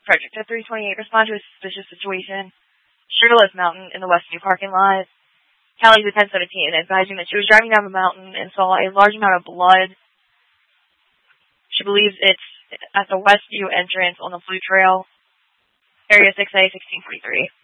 Frederick to 328, respond to a suspicious situation. Sugarloaf Mountain in the Westview parking lot. Callie to 1017, advising that she was driving down the mountain and saw a large amount of blood. She believes it's at the Westview entrance on the Blue Trail. Area 6A, 1643.